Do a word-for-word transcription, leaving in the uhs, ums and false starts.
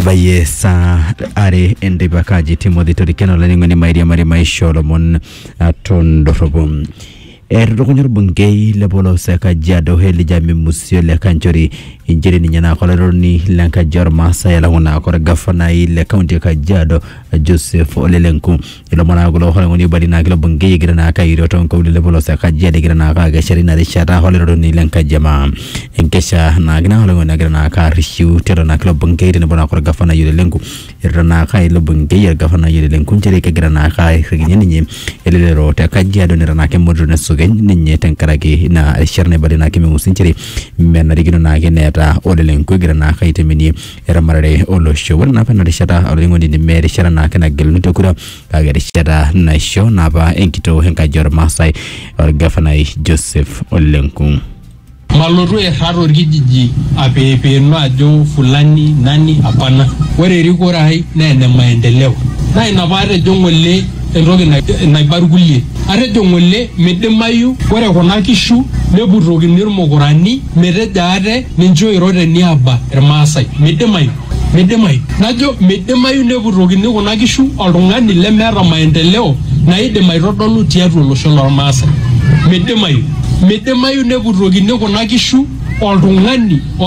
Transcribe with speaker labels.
Speaker 1: Etabayie saa are endipakaji Timothy Torikeno laning'oni mairia mari maisho lomon atondorobo. Errokonyor bungei lebolo seka jado heli jami musio le kanchori injiri ni nyana koleroni lanka jor masa ya langona kore gafana ile county Kajiado Joseph Olelenku ilo mwana gulo holengoni bali na kilo bungei girana ka iroton ko lebolo seka jade girana ka gashari na rishata holeroni lanka jama enkesha na gina holengoni girana ka rishu tero na kilo bungei ni bona kore gafana yule lenku irana ka ilo bungei gafana yule lenku njeri ka girana ka higinyeni nye ile rote Kajiado ni rana ke modrone ninye tenkaraki na sharne bali na kimi musinchiri mena rigino na geneta Olelenku girana ka itemini era marare olosho wala na pena rishata olengondi ni mere shara na kana gelnu tokura ka rishata na show na ba enkito henka jor masai or gafana Joseph Olelenku
Speaker 2: malotu erraro kijiji apepe no ajo fulani nani apana ore rikora hai na ene maendeleo na inapare jongole entoki naibarukulie arejo ngole midimayu ore kuna kishu neburokini irmukurani meteja ate nincho irote niaba irmaasai midimayu midimayu najo midimayu neburokini kuna kishu oltung'ani lemeeta maendeleo naidim aitodolu tiatua olosho lormaasai midimayu midimayu neburokini kuna kishu oltung'ani